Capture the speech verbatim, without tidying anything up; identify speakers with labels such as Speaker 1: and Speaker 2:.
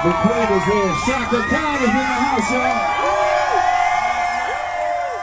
Speaker 1: The queen is here. Chaka Khan is in the house, y'all.